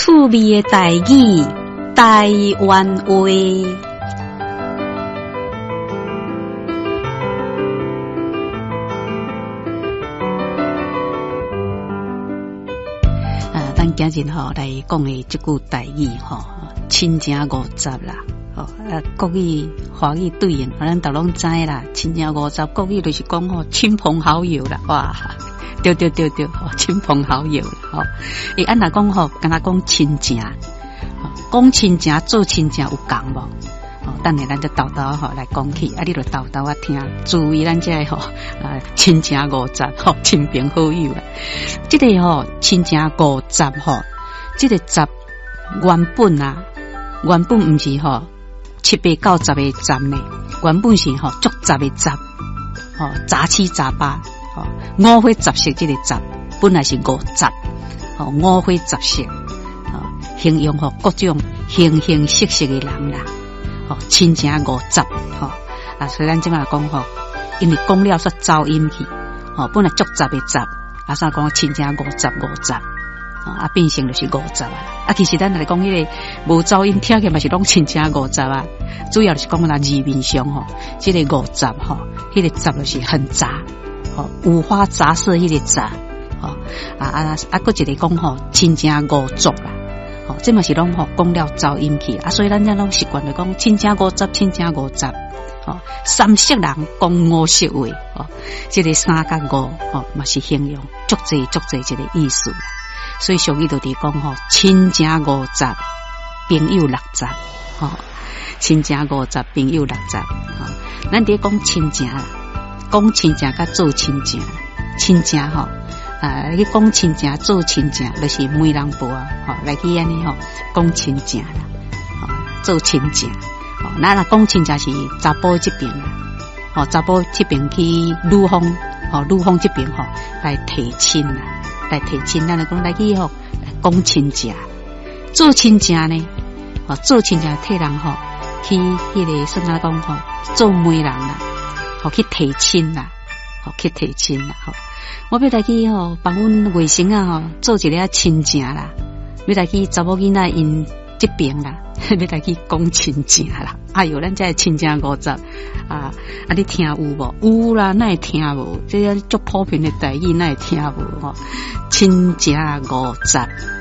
趣味的台语，台湾话。咱今日吼来讲的这句台语吼，亲情50啦。国语、华语对应，咱都拢知啦。亲情50，国语就是讲吼亲朋好友啦，哇！对，亲朋好友啦，吼。按哪讲吼，跟他讲亲情，讲亲情做亲情有共无？等下咱就豆豆吼来讲起，你就豆豆听，注意咱这吼亲情50吼，亲朋好友啦。这个吼亲情50吼，这个10原本不是吼7、8、9、10的10呢，原本是吼足10的10，杂七杂八，五花杂色这个10，本来是50，五花杂色，形容吼各种形形色色的人啦。亲情50，所以咱即摆讲吼，因为讲了煞走音去，本来足10的10，啥讲亲情50，变成就是50啊。其实咱来讲迄个无走音，听起嘛是拢亲情50啊。主要就是讲啦字面上吼，这个50吼，迄个10就是很杂，五花杂色迄个杂，搁一个讲吼亲情50啦。这嘛是拢讲了走音去所以咱这拢习惯来讲亲情50，三色人讲五色话，这个3甲5嘛是形容足济这个意思。所以俗语就伫讲亲情50，朋友60，亲情50，朋友60，咱伫讲亲情啦，讲亲情甲做亲情，亲情你讲亲情做亲情，就是媒人婆来去安尼讲亲情啦，做亲情。那讲亲情是查甫这边啦，查甫这边去女方这边来提亲啦，来提亲。咱来讲来去讲亲情，做亲情呢，做亲情替人去迄个算哪讲做媒人啦，去提亲啦，去提亲啦，我要来去帮阮外甥做一个亲情啦，要来去查某囡仔因这边啦，要来去讲亲情啦。哎哟，咱这亲情50你听有无？有啦，哪会听无？这足普遍的台语，哪会听无？亲情50。